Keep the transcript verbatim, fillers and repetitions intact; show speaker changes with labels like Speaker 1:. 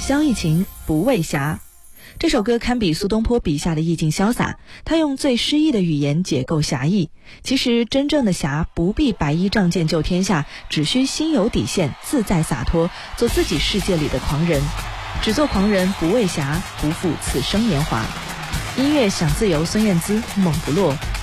Speaker 1: 萧逸晴不畏侠。这首歌堪比苏东坡笔下的意境潇洒，他用最诗意的语言解构侠义。其实真正的侠不必白衣仗剑救天下，只需心有底线，自在洒脱，做自己世界里的狂人。只做狂人不畏侠，不负此生年华。音乐想自由，孙燕姿，梦不落。